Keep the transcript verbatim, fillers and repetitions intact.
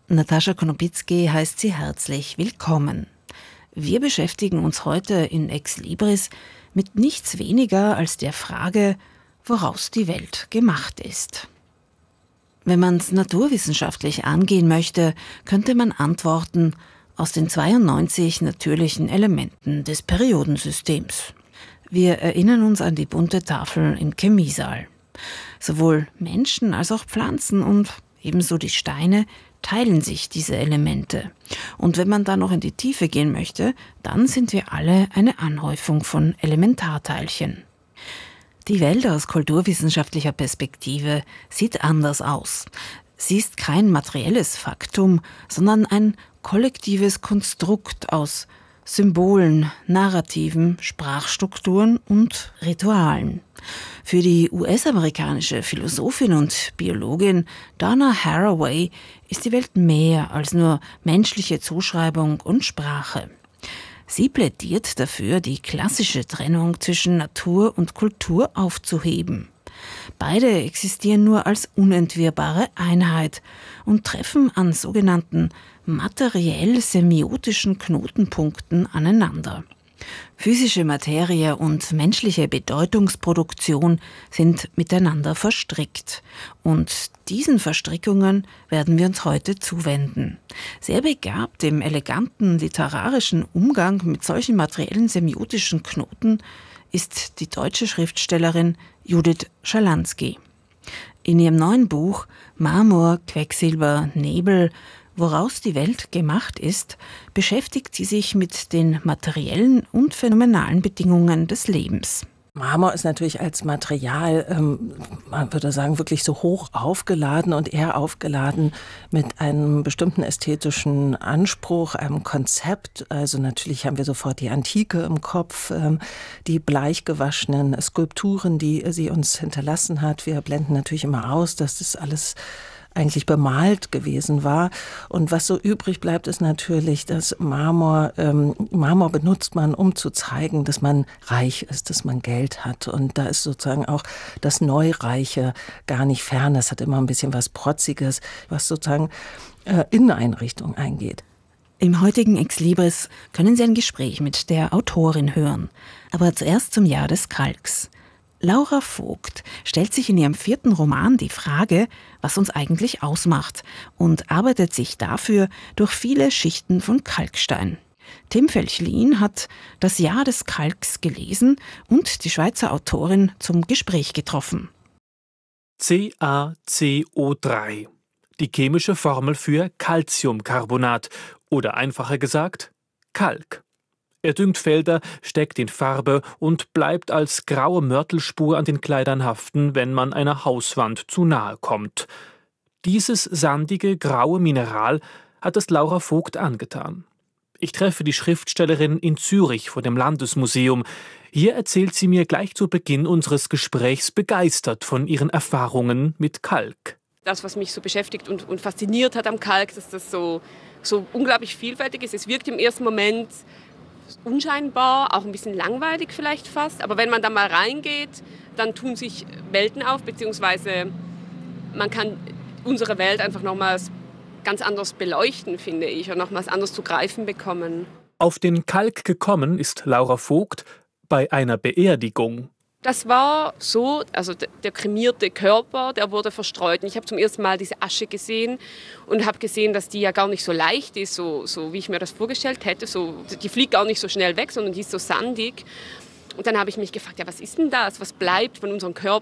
Natascha Konopitzky heißt Sie herzlich willkommen. Wir beschäftigen uns heute in Ex Libris mit nichts weniger als der Frage, woraus die Welt gemacht ist. Wenn man es naturwissenschaftlich angehen möchte, könnte man antworten aus den zweiundneunzig natürlichen Elementen des Periodensystems. Wir erinnern uns an die bunte Tafel im Chemiesaal. Sowohl Menschen als auch Pflanzen und ebenso die Steine teilen sich diese Elemente. Und wenn man da noch in die Tiefe gehen möchte, dann sind wir alle eine Anhäufung von Elementarteilchen. Die Welt aus kulturwissenschaftlicher Perspektive sieht anders aus. Sie ist kein materielles Faktum, sondern ein kollektives Konstrukt aus Symbolen, Narrativen, Sprachstrukturen und Ritualen. Für die U S-amerikanische Philosophin und Biologin Donna Haraway ist die Welt mehr als nur menschliche Zuschreibung und Sprache. Sie plädiert dafür, die klassische Trennung zwischen Natur und Kultur aufzuheben. Beide existieren nur als unentwirrbare Einheit und treffen an sogenannten materiell-semiotischen Knotenpunkten aneinander. Physische Materie und menschliche Bedeutungsproduktion sind miteinander verstrickt. Und diesen Verstrickungen werden wir uns heute zuwenden. Sehr begabt im eleganten literarischen Umgang mit solchen materiellen semiotischen Knoten ist die deutsche Schriftstellerin Judith Schalansky. In ihrem neuen Buch Marmor, Quecksilber, Nebel, woraus die Welt gemacht ist, beschäftigt sie sich mit den materiellen und phänomenalen Bedingungen des Lebens. Marmor ist natürlich als Material, ähm, man würde sagen, wirklich so hoch aufgeladen und eher aufgeladen mit einem bestimmten ästhetischen Anspruch, einem Konzept. Also natürlich haben wir sofort die Antike im Kopf, ähm, die bleichgewaschenen Skulpturen, die sie uns hinterlassen hat. Wir blenden natürlich immer aus, dass das alles eigentlich bemalt gewesen war. Und was so übrig bleibt, ist natürlich, dass Marmor, ähm, Marmor benutzt man, um zu zeigen, dass man reich ist, dass man Geld hat. Und da ist sozusagen auch das Neureiche gar nicht fern. Das hat immer ein bisschen was Protziges, was sozusagen äh, Inneneinrichtung eingeht. Im heutigen Ex Libris können Sie ein Gespräch mit der Autorin hören. Aber zuerst zum Jahr des Kalks. Laura Vogt stellt sich in ihrem vierten Roman die Frage, was uns eigentlich ausmacht, und arbeitet sich dafür durch viele Schichten von Kalkstein. Tim Felchlin hat das Jahr des Kalks gelesen und die Schweizer Autorin zum Gespräch getroffen. C a C O drei, die chemische Formel für Calciumcarbonat oder einfacher gesagt Kalk. Er düngt Felder, steckt in Farbe und bleibt als graue Mörtelspur an den Kleidern haften, wenn man einer Hauswand zu nahe kommt. Dieses sandige, graue Mineral hat es Laura Vogt angetan. Ich treffe die Schriftstellerin in Zürich vor dem Landesmuseum. Hier erzählt sie mir gleich zu Beginn unseres Gesprächs begeistert von ihren Erfahrungen mit Kalk. Das, was mich so beschäftigt und, und fasziniert hat am Kalk, dass das so, so unglaublich vielfältig ist. Es wirkt im ersten Moment unscheinbar, auch ein bisschen langweilig vielleicht fast. Aber wenn man da mal reingeht, dann tun sich Welten auf, beziehungsweise man kann unsere Welt einfach nochmals ganz anders beleuchten, finde ich, und nochmals anders zu greifen bekommen. Auf den Kalk gekommen ist Laura Vogt bei einer Beerdigung. Das war so, also der kremierte Körper, der wurde verstreut. Und ich habe zum ersten Mal diese Asche gesehen und habe gesehen, dass die ja gar nicht so leicht ist, so, so wie ich mir das vorgestellt hätte. So, die fliegt gar nicht so schnell weg, sondern die ist so sandig. Und dann habe ich mich gefragt, ja, was ist denn das? Was bleibt von unserem Körper?